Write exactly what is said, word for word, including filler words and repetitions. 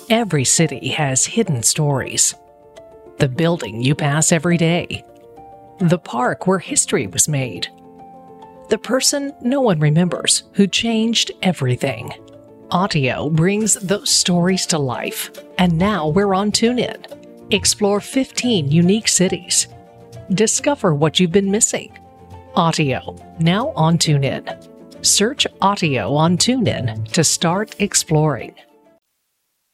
Every city has hidden stories. The building you pass every day. The park where history was made. The person no one remembers who changed everything. Audio brings those stories to life, and now we're on TuneIn. Explore fifteen unique cities. Discover what you've been missing. Audio, now on TuneIn. Search Audio on TuneIn to start exploring.